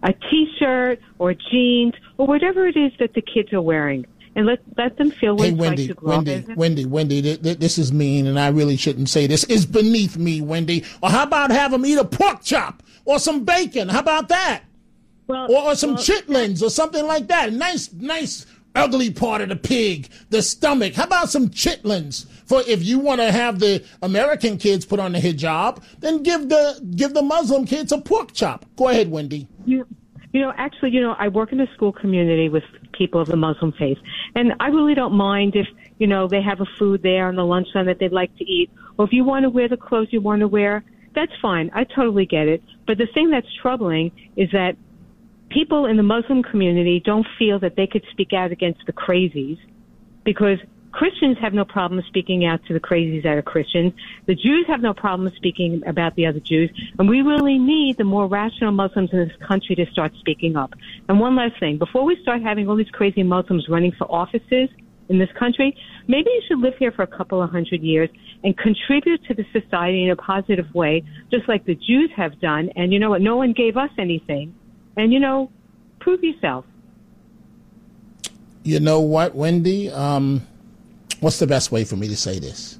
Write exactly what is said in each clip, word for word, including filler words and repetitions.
a T-shirt or jeans or whatever it is that the kids are wearing. And let let them feel what hey, it's Wendy, like to grow Wendy, up. Wendy, Wendy, th- th- this is mean, and I really shouldn't say this. It's beneath me, Wendy. Or how about have them eat a pork chop or some bacon? How about that? Well, or, or some well, chitlins or something like that. Nice, nice, ugly part of the pig, the stomach. How about some chitlins? For if you want to have the American kids put on the hijab, then give the give the Muslim kids a pork chop. Go ahead, Wendy. You, you know, actually, you know, I work in a school community with people of the Muslim faith, and I really don't mind if, you know, they have a food there on the lunchtime that they'd like to eat, or if you want to wear the clothes you want to wear, that's fine. I totally get it. But the thing that's troubling is that people in the Muslim community don't feel that they could speak out against the crazies, because Christians have no problem speaking out to the crazies that are Christians. The Jews have no problem speaking about the other Jews. And we really need the more rational Muslims in this country to start speaking up. And one last thing, before we start having all these crazy Muslims running for offices in this country, maybe you should live here for a couple of hundred years and contribute to the society in a positive way, just like the Jews have done. And you know what? No one gave us anything. And, you know, prove yourself. You know what, Wendy? Um... What's the best way for me to say this?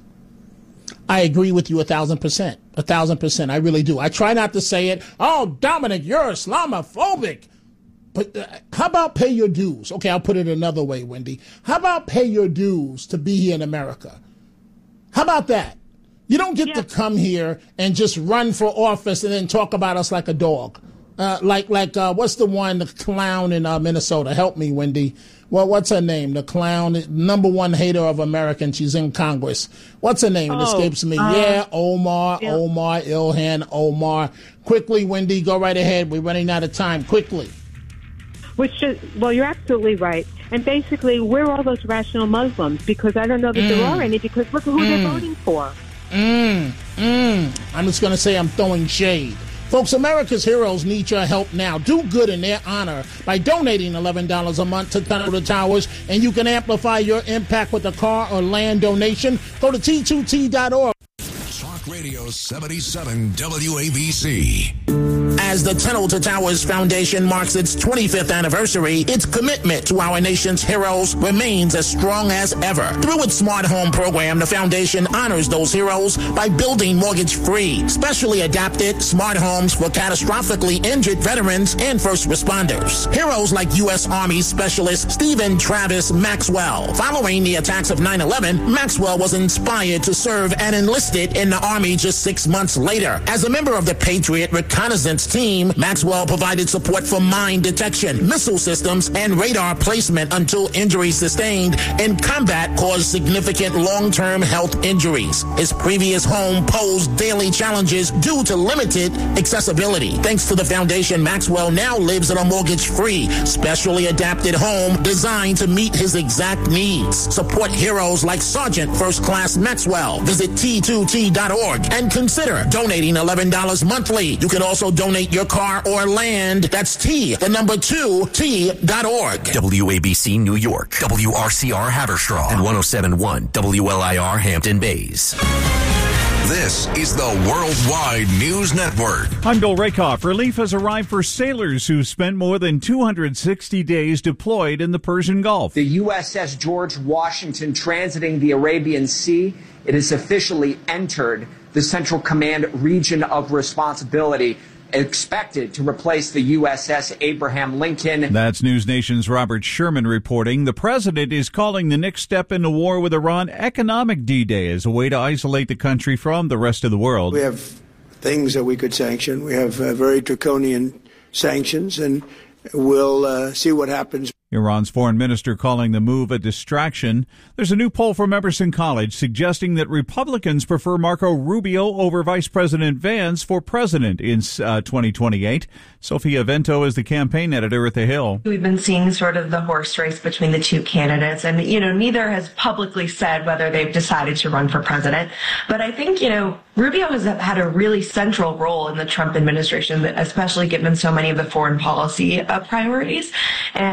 I agree with you a thousand percent. A thousand percent. I really do. I try not to say it. Oh, Dominic, you're Islamophobic. But uh, how about pay your dues? Okay, I'll put it another way, Wendy. How about pay your dues to be here in America? How about that? You don't get yeah. to come here and just run for office and then talk about us like a dog. Uh, like, like uh, what's the one, the clown in uh, Minnesota? Help me, Wendy. Well, what's her name? The clown, number one hater of Americans. She's in Congress. What's her name? It oh, escapes me. Uh, yeah, Omar, yeah. Omar, Ilhan, Omar. Quickly, Wendy, go right ahead. We're running out of time. Quickly. Which is, well, you're absolutely right. And basically, where are all those rational Muslims? Because I don't know that mm. there are any, because look at who mm. they're voting for. Mm. Mm. I'm just going to say I'm throwing shade. Folks, America's heroes need your help now. Do good in their honor by donating eleven dollars a month to Tunnel to Towers, and you can amplify your impact with a car or land donation. Go to T two T dot org. Talk Radio seventy-seven W A B C. As the Tunnel to Towers Foundation marks its twenty-fifth anniversary, its commitment to our nation's heroes remains as strong as ever. Through its Smart Home program, the foundation honors those heroes by building mortgage-free, specially adapted smart homes for catastrophically injured veterans and first responders. Heroes like U S Army Specialist Stephen Travis Maxwell. Following the attacks of nine eleven, Maxwell was inspired to serve and enlisted in the Army just six months later. As a member of the Patriot Reconnaissance Team, Maxwell provided support for mine detection, missile systems, and radar placement until injuries sustained in combat caused significant long-term health injuries. His previous home posed daily challenges due to limited accessibility. Thanks to the foundation, Maxwell now lives in a mortgage-free, specially adapted home designed to meet his exact needs. Support heroes like Sergeant First Class Maxwell. Visit T two T dot org and consider donating eleven dollars monthly. You can also donate your car or land. That's T, the number two, T dot org. W A B C New York, W R C R Haverstraw, and one oh seven point one W L I R Hampton Bays. This is the Worldwide News Network. I'm Bill Rakoff. Relief has arrived for sailors who spent more than two hundred sixty days deployed in the Persian Gulf. The U S S George Washington transiting the Arabian Sea. It has officially entered the Central Command region of responsibility, expected to replace the U S S Abraham Lincoln. That's News Nation's Robert Sherman reporting. The president is calling the next step in the war with Iran economic D-Day as a way to isolate the country from the rest of the world. We have things that we could sanction. We have uh, very draconian sanctions, and we'll uh, see what happens. Iran's foreign minister calling the move a distraction. There's a new poll from Emerson College suggesting that Republicans prefer Marco Rubio over Vice President Vance for president in uh, twenty twenty-eight. Sophia Vento is the campaign editor at The Hill. We've been seeing sort of the horse race between the two candidates, and, you know, neither has publicly said whether they've decided to run for president. But I think, you know, Rubio has had a really central role in the Trump administration, especially given so many of the foreign policy uh, priorities. And I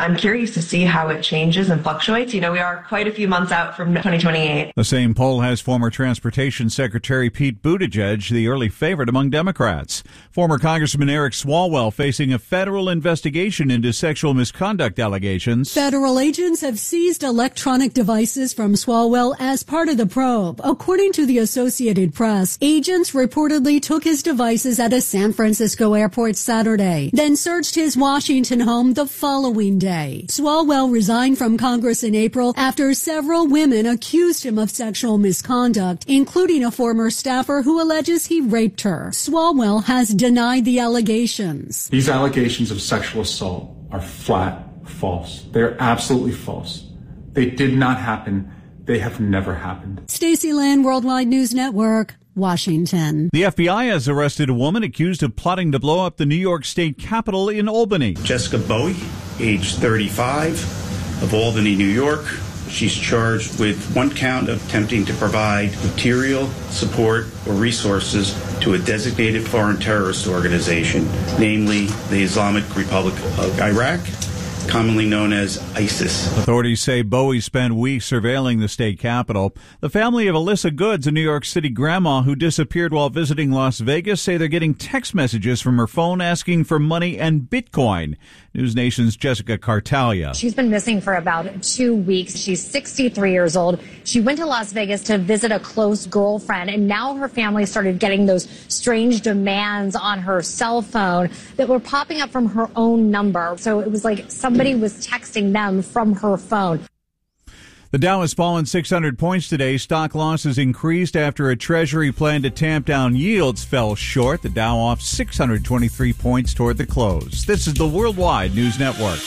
I'm curious to see how it changes and fluctuates. You know, we are quite a few months out from twenty twenty-eight. The same poll has former Transportation Secretary Pete Buttigieg, the early favorite among Democrats. Former Congressman Eric Swalwell facing a federal investigation into sexual misconduct allegations. Federal agents have seized electronic devices from Swalwell as part of the probe. According to the Associated Press, agents reportedly took his devices at a San Francisco airport Saturday, then searched his Washington home the following day. Swalwell resigned from Congress in April after several women accused him of sexual misconduct, including a former staffer who alleges he raped her. Swalwell has denied the allegations. These allegations of sexual assault are flat false. They're absolutely false. They did not happen. They have never happened. Stacey Land, Worldwide News Network, Washington. The F B I has arrested a woman accused of plotting to blow up the New York State Capitol in Albany. Jessica Bowie, age thirty-five, of Albany, New York. She's charged with one count of attempting to provide material, support, or resources to a designated foreign terrorist organization, namely the Islamic Republic of Iraq, commonly known as ISIS. Authorities say Bowie spent weeks surveilling the state capitol. The family of Alyssa Goods, a New York City grandma who disappeared while visiting Las Vegas, say they're getting text messages from her phone asking for money and Bitcoin. News Nation's Jessica Cartalia. She's been missing for about two weeks. She's sixty-three years old. She went to Las Vegas to visit a close girlfriend, and now her family started getting those strange demands on her cell phone that were popping up from her own number. So it was like somebody was texting them from her phone. The Dow has fallen six hundred points today. Stock losses increased after a Treasury plan to tamp down yields fell short. The Dow off six hundred twenty-three points toward the close. This is the Worldwide News Network.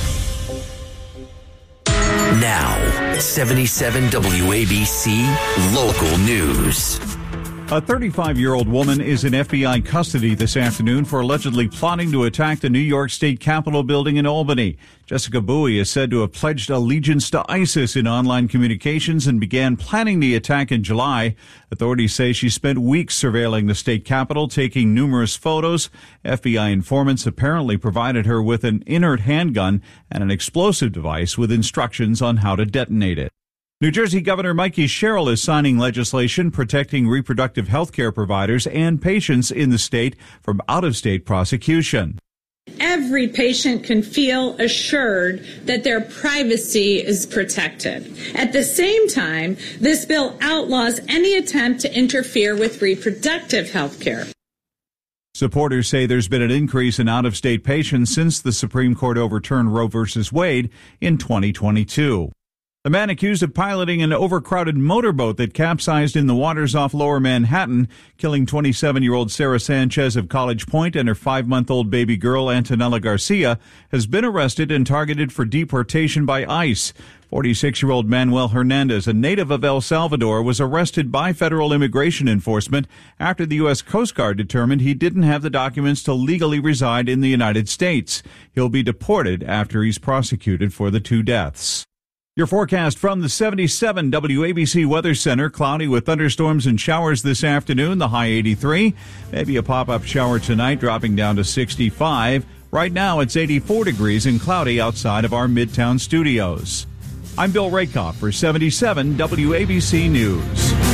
Now, seventy-seven W A B C Local News. A thirty-five-year-old woman is in F B I custody this afternoon for allegedly plotting to attack the New York State Capitol building in Albany. Jessica Bowie is said to have pledged allegiance to ISIS in online communications and began planning the attack in July. Authorities say she spent weeks surveilling the state capitol, taking numerous photos. F B I informants apparently provided her with an inert handgun and an explosive device with instructions on how to detonate it. New Jersey Governor Mikey Sherrill is signing legislation protecting reproductive health care providers and patients in the state from out-of-state prosecution. Every patient can feel assured that their privacy is protected. At the same time, this bill outlaws any attempt to interfere with reproductive health care. Supporters say there's been an increase in out-of-state patients since the Supreme Court overturned Roe v. Wade in twenty twenty-two. The man accused of piloting an overcrowded motorboat that capsized in the waters off Lower Manhattan, killing twenty-seven-year-old Sarah Sanchez of College Point and her five-month-old baby girl Antonella Garcia, has been arrested and targeted for deportation by ICE. forty-six-year-old Manuel Hernandez, a native of El Salvador, was arrested by federal immigration enforcement after the U S Coast Guard determined he didn't have the documents to legally reside in the United States. He'll be deported after he's prosecuted for the two deaths. Your forecast from the seventy-seven W A B C Weather Center. Cloudy with thunderstorms and showers this afternoon, the high eighty-three. Maybe a pop-up shower tonight, dropping down to sixty-five. Right now, it's eighty-four degrees and cloudy outside of our Midtown studios. I'm Bill Rakoff for seventy-seven W A B C News.